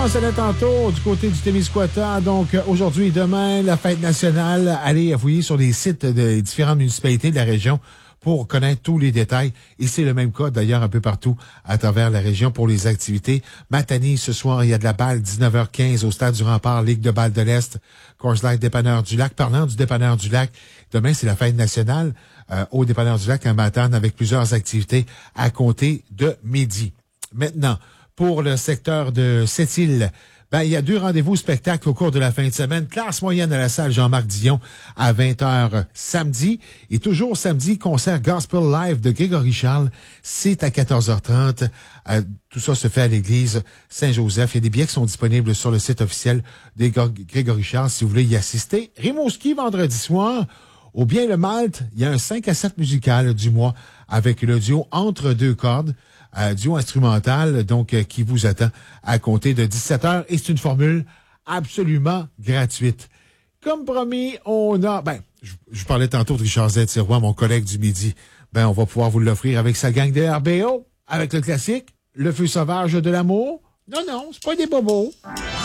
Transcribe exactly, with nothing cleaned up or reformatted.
mentionnais tantôt, du côté du Témiscouata, donc aujourd'hui et demain, la fête nationale. Allez fouiller sur les sites des différentes municipalités de la région pour connaître tous les détails. Et c'est le même cas, d'ailleurs, un peu partout à travers la région pour les activités. Matani, ce soir, il y a de la balle, dix-neuf heures quinze au Stade du Rempart, Ligue de balle de l'Est, Coors Light, Dépanneur du Lac. Parlant du Dépanneur du Lac, demain, c'est la fête nationale euh, au Dépanneur du Lac à Matane avec plusieurs activités à compter de midi. Maintenant, pour le secteur de Sept-Îles, ben, il y a deux rendez-vous spectacles au cours de la fin de semaine. Classe moyenne à la salle Jean-Marc Dion à vingt heures samedi. Et toujours samedi, concert Gospel Live de Grégory Charles. C'est à quatorze heures trente. Euh, tout ça se fait à l'église Saint-Joseph. Il y a des billets qui sont disponibles sur le site officiel de Grégory Charles si vous voulez y assister. Rimouski, vendredi soir. Ou bien le Malte, il y a un cinq à sept musical du mois avec le duo Entre deux cordes. Euh, duo instrumental, donc, euh, qui vous attend à compter de dix-sept heures. Et c'est une formule absolument gratuite. Comme promis, on a... Ben, je, je parlais tantôt de Richard Z. Sirois, mon collègue du midi. Ben, on va pouvoir vous l'offrir avec sa gang de R B O, avec le classique, Le feu sauvage de l'amour. Non, non, c'est pas des bobos.